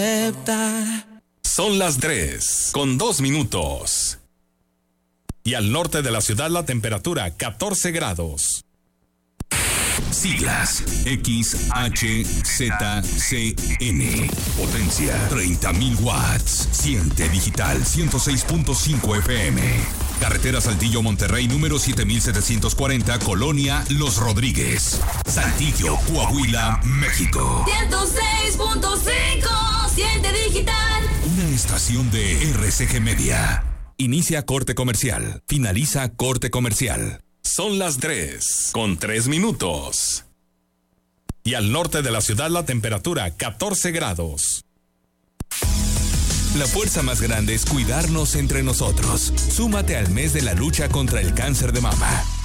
Son las 3:02. Y al norte de la ciudad la temperatura 14 grados. Siglas XHZCN. Potencia 30.000 watts. Siente digital 106.5 FM. Carretera Saltillo Monterrey número 7740, Colonia Los Rodríguez. Saltillo, Coahuila, México. 106.5. Siente digital. Una estación de RCG Media. Inicia corte comercial. Finaliza corte comercial. Son las 3:03. Y al norte de la ciudad la temperatura 14 grados. La fuerza más grande es cuidarnos entre nosotros. Súmate al mes de la lucha contra el cáncer de mama.